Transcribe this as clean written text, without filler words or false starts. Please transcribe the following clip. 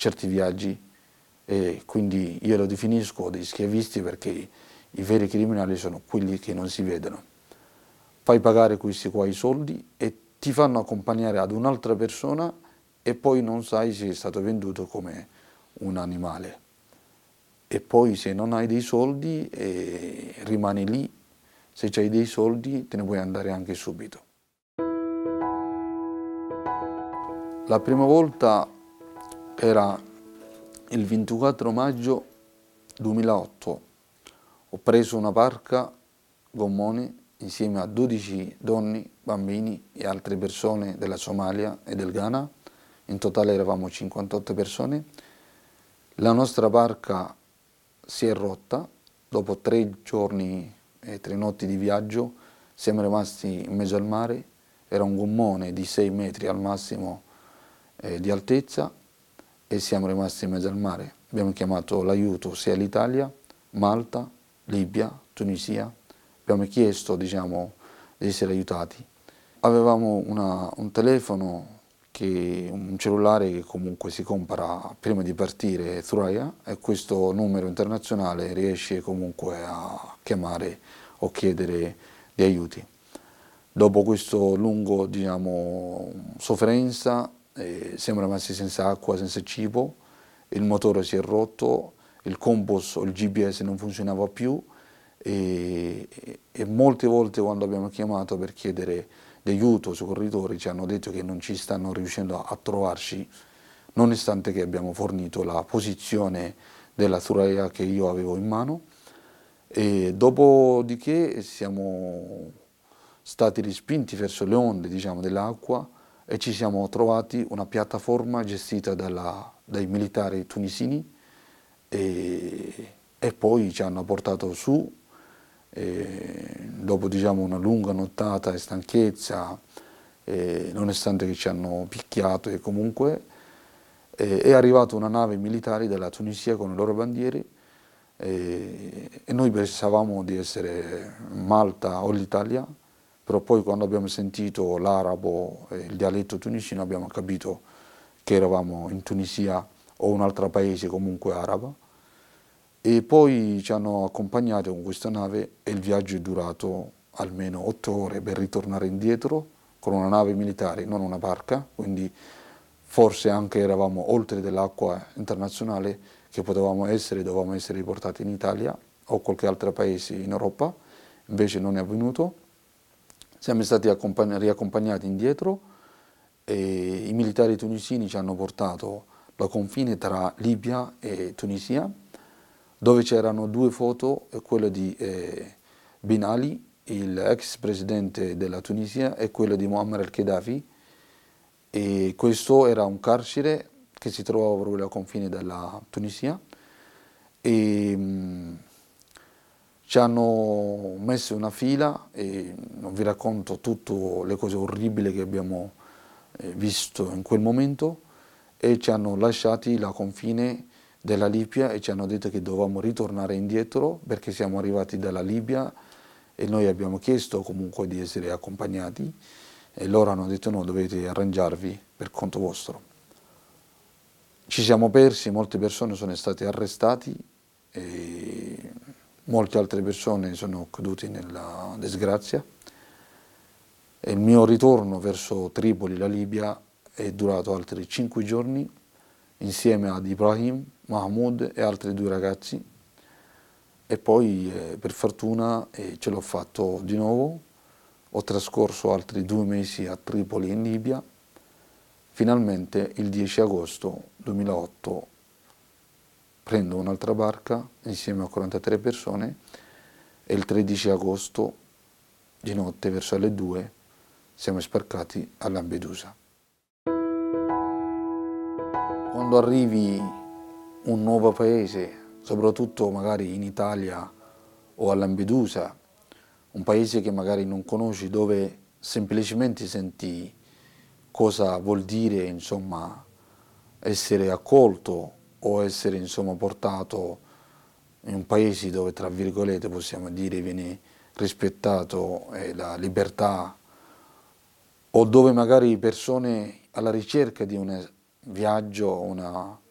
certi viaggi, e quindi io lo definisco dei schiavisti perché i veri criminali sono quelli che non si vedono. Fai pagare questi qua i soldi e ti fanno accompagnare ad un'altra persona e poi non sai se è stato venduto come un animale. E poi se non hai dei soldi rimani lì, se hai dei soldi te ne puoi andare anche subito. La prima volta era il 24 maggio 2008. Ho preso una barca gommone insieme a 12 donne, bambini e altre persone della Somalia e del Ghana. In totale eravamo 58 persone. La nostra barca si è rotta. Dopo 3 giorni e 3 notti di viaggio siamo rimasti in mezzo al mare. Era un gommone di 6 metri al massimo di altezza e siamo rimasti in mezzo al mare. Abbiamo chiamato l'aiuto sia l'Italia, Malta, Libia, Tunisia. Abbiamo chiesto, diciamo, di essere aiutati. Avevamo un telefono, un cellulare che comunque si compra prima di partire Thuraya, e questo numero internazionale riesce comunque a chiamare o chiedere di aiuti. Dopo questo lungo, diciamo, sofferenza, siamo rimasti senza acqua, senza cibo, il motore si è rotto, il compass o il GPS non funzionava più e molte volte quando abbiamo chiamato per chiedere di aiuto ai soccorritori ci hanno detto che non ci stanno riuscendo a trovarci, nonostante che abbiamo fornito la posizione della Thuraya che io avevo in mano. E dopodiché siamo stati respinti verso le onde, diciamo, dell'acqua e ci siamo trovati una piattaforma gestita dai militari tunisini e poi ci hanno portato su. Dopo, diciamo, una lunga nottata e stanchezza, nonostante che ci hanno picchiato e comunque, è arrivata una nave militare della Tunisia con le loro bandiere e noi pensavamo di essere Malta o l'Italia, però poi quando abbiamo sentito l'arabo e il dialetto tunisino abbiamo capito che eravamo in Tunisia o un altro paese comunque arabo. E poi ci hanno accompagnato con questa nave e il viaggio è durato almeno 8 ore per ritornare indietro con una nave militare, non una barca, quindi forse anche eravamo oltre dell'acqua internazionale che dovevamo essere riportati in Italia o qualche altro paese in Europa, invece non è avvenuto. Siamo stati riaccompagnati indietro e i militari tunisini ci hanno portato al confine tra Libia e Tunisia, dove c'erano 2 foto, quella di Ben Ali, l'ex presidente della Tunisia, e quella di Muammar al-Gheddafi, e questo era un carcere che si trovava proprio al confine della Tunisia e ci hanno messo una fila e non vi racconto tutte le cose orribili che abbiamo visto in quel momento, e ci hanno lasciati alla confine della Libia e ci hanno detto che dovevamo ritornare indietro perché siamo arrivati dalla Libia e noi abbiamo chiesto comunque di essere accompagnati e loro hanno detto no, dovete arrangiarvi per conto vostro. Ci siamo persi, molte persone sono state arrestate e molte altre persone sono cadute nella disgrazia. E il mio ritorno verso Tripoli, la Libia, è durato altri 5 giorni insieme ad Ibrahim, Mahmoud e altri 2 ragazzi e poi per fortuna ce l'ho fatto di nuovo, ho trascorso altri 2 mesi a Tripoli in Libia, finalmente il 10 agosto 2008 prendo un'altra barca insieme a 43 persone e il 13 agosto di notte verso le 2 siamo sbarcati a Lampedusa. Quando arrivi in un nuovo paese, soprattutto magari in Italia o a Lampedusa, un paese che magari non conosci, dove semplicemente senti cosa vuol dire, insomma, essere accolto o essere, insomma, portato in un paese dove, tra virgolette, possiamo dire, viene rispettato la libertà, o dove magari persone alla ricerca di un viaggio,